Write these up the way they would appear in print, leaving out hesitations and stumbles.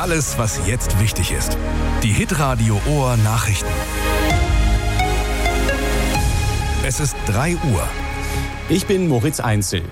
Alles, was jetzt wichtig ist. Die Hitradio Ohr Nachrichten. Es ist 3 Uhr. Ich bin Moritz Einzel.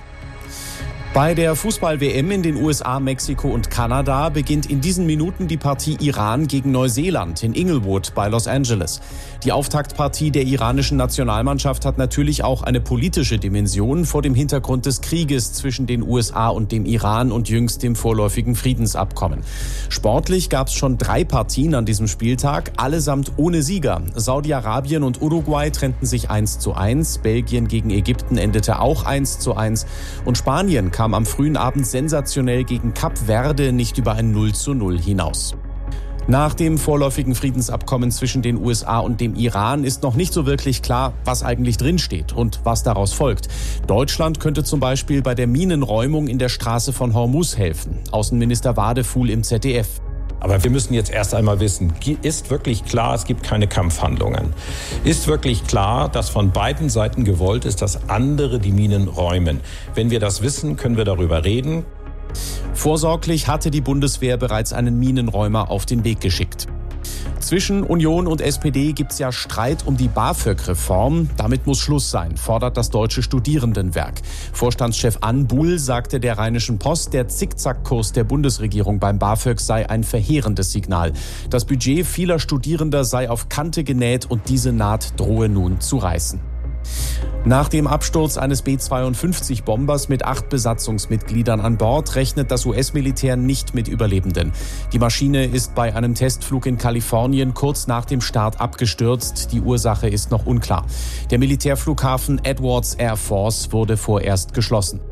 Bei der Fußball-WM in den USA, Mexiko und Kanada beginnt in diesen Minuten die Partie Iran gegen Neuseeland in Inglewood bei Los Angeles. Die Auftaktpartie der iranischen Nationalmannschaft hat natürlich auch eine politische Dimension vor dem Hintergrund des Krieges zwischen den USA und dem Iran und jüngst dem vorläufigen Friedensabkommen. Sportlich gab es schon 3 Partien an diesem Spieltag, allesamt ohne Sieger. Saudi-Arabien und Uruguay trennten sich 1:1, Belgien gegen Ägypten endete auch 1:1 und Spanien kam am frühen Abend sensationell gegen Kap Verde nicht über ein 0:0 hinaus. Nach dem vorläufigen Friedensabkommen zwischen den USA und dem Iran ist noch nicht so wirklich klar, was eigentlich drinsteht und was daraus folgt. Deutschland könnte zum Beispiel bei der Minenräumung in der Straße von Hormuz helfen. Außenminister Wadefuhl im ZDF. Aber wir müssen jetzt erst einmal wissen, ist wirklich klar, es gibt keine Kampfhandlungen? Ist wirklich klar, dass von beiden Seiten gewollt ist, dass andere die Minen räumen? Wenn wir das wissen, können wir darüber reden. Vorsorglich hatte die Bundeswehr bereits einen Minenräumer auf den Weg geschickt. Zwischen Union und SPD gibt's ja Streit um die BAföG-Reform. Damit muss Schluss sein, fordert das Deutsche Studierendenwerk. Vorstandschef Ann Buhl sagte der Rheinischen Post, der Zickzackkurs der Bundesregierung beim BAföG sei ein verheerendes Signal. Das Budget vieler Studierender sei auf Kante genäht und diese Naht drohe nun zu reißen. Nach dem Absturz eines B-52-Bombers mit 8 Besatzungsmitgliedern an Bord rechnet das US-Militär nicht mit Überlebenden. Die Maschine ist bei einem Testflug in Kalifornien kurz nach dem Start abgestürzt. Die Ursache ist noch unklar. Der Militärflughafen Edwards Air Force wurde vorerst geschlossen.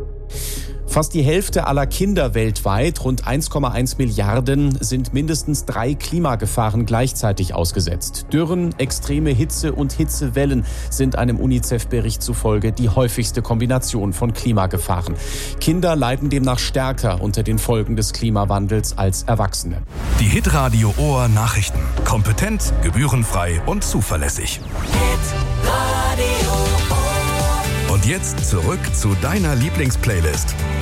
Fast die Hälfte aller Kinder weltweit, rund 1,1 Milliarden, sind mindestens 3 Klimagefahren gleichzeitig ausgesetzt. Dürren, extreme Hitze und Hitzewellen sind einem UNICEF-Bericht zufolge die häufigste Kombination von Klimagefahren. Kinder leiden demnach stärker unter den Folgen des Klimawandels als Erwachsene. Die Hitradio Ohr Nachrichten. Kompetent, gebührenfrei und zuverlässig. Und jetzt zurück zu deiner Lieblingsplaylist.